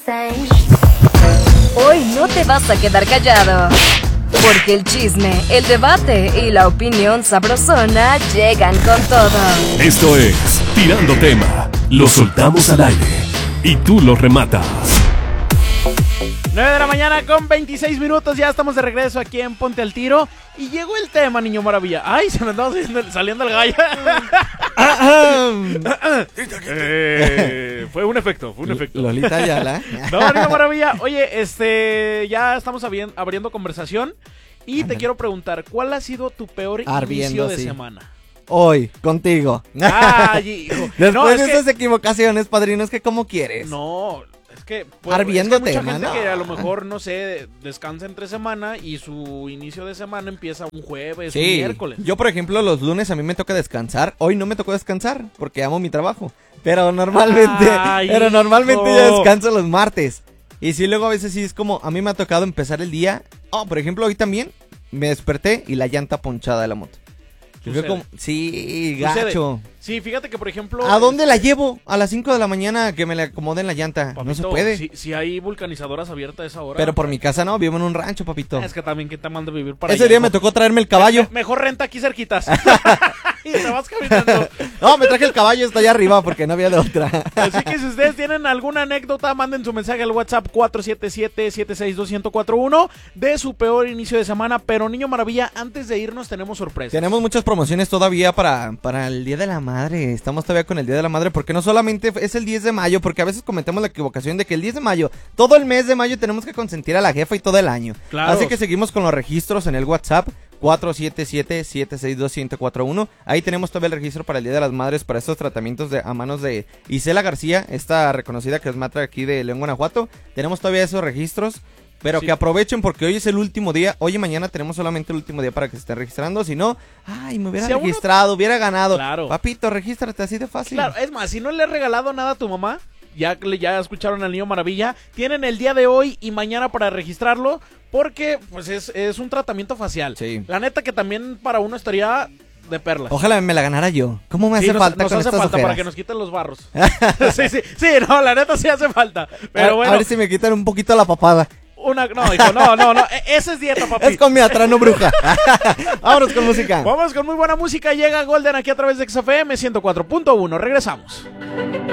Hoy no te vas a quedar callado, porque el chisme, el debate y la opinión sabrosona llegan con todo. Esto es Tirando Tema. Lo soltamos al aire y tú lo rematas. 9 de la mañana con 26 minutos, ya estamos de regreso aquí en Ponte al Tiro. Y llegó el tema, niño maravilla. Ay, se me andaba saliendo el gallo. Fue un efecto. Lolita Ayala. No, niño maravilla. Oye, ya estamos abriendo conversación. Y te quiero preguntar, ¿cuál ha sido tu peor inicio de semana? Hoy, contigo. Ay, hijo. Después de esas equivocaciones, padrino, es que ¿cómo quieres? No, es que ardiendo mucha tema, gente ¿no? que a lo mejor, no sé, descansa entre semana y su inicio de semana empieza un jueves, un miércoles. Yo, por ejemplo, los lunes a mí me toca descansar. Hoy no me tocó descansar porque amo mi trabajo. Pero normalmente ya descanso los martes. Y sí, luego a veces sí es como, a mí me ha tocado empezar el día. Por ejemplo, hoy también me desperté y la llanta ponchada de la moto. Sí, gacho. Sí, fíjate que, por ejemplo... ¿A dónde la llevo? A las 5 de la mañana que me le acomoden la llanta. Papito, no se puede. Si hay vulcanizadoras abiertas a esa hora. Pero por mi casa no, vivo en un rancho, papito. Es que también que te mando a vivir para Ese día me tocó traerme el caballo. Mejor renta aquí cerquitas. Y te vas caminando. No, me traje el caballo hasta allá arriba porque no había de otra. Así que si ustedes tienen alguna anécdota, manden su mensaje al WhatsApp 477-762-1041 de su peor inicio de semana. Pero, niño maravilla, antes de irnos tenemos sorpresas. Tenemos muchas promociones todavía para el Día de la Madre. Estamos todavía con el Día de la Madre porque no solamente es el 10 de mayo, porque a veces cometemos la equivocación de que el 10 de mayo, todo el mes de mayo tenemos que consentir a la jefa y todo el año. Claro. Así que seguimos con los registros en el WhatsApp 477-762-1041. Ahí tenemos todavía el registro para el Día de las Madres para estos tratamientos a manos de Isela García, esta reconocida carismatra aquí de León, Guanajuato. Tenemos todavía esos registros. Pero sí, que aprovechen porque hoy es el último día. Hoy y mañana tenemos solamente el último día para que se estén registrando. Si no, me hubiera registrado, hubiera ganado. Claro. Papito, regístrate así de fácil. Claro, es más, si no le has regalado nada a tu mamá, ya escucharon al niño maravilla, tienen el día de hoy y mañana para registrarlo, porque pues es un tratamiento facial. Sí. La neta que también para uno estaría de perlas. Ojalá me la ganara yo. ¿Cómo me hace falta nos con hace estas falta ojeras? para que nos quiten los barros. Sí, no, la neta sí hace falta. Pero bueno. A ver si me quitan un poquito la papada. No, hijo, no. Esa es dieta, papi. Es con mi atrano bruja. Vámonos con música. Vamos con muy buena música. Llega Golden aquí a través de XFM 104.1. Regresamos.